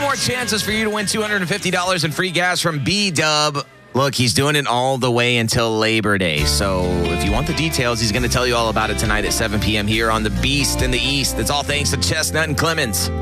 more chances for you to win $250 in free gas from B-Dub. Look, he's doing it all the way until Labor Day. So if you want the details, he's going to tell you all about it tonight at 7 p.m. here on The Beast in the East. It's all thanks to Chestnut and Clemens.